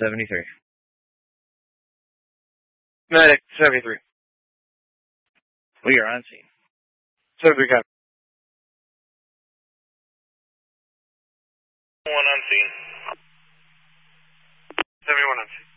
73. Medic 73. We are on scene. 73 copy. One on scene. 71 on scene.